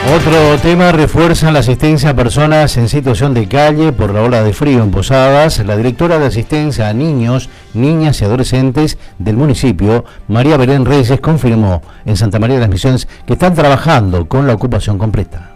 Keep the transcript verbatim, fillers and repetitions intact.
Otro tema: refuerzan la asistencia a personas en situación de calle por la ola de frío en Posadas. La directora de asistencia a niños, niñas y adolescentes del municipio, María Belén Reyes, confirmó en Santa María de las Misiones que están trabajando con la ocupación completa.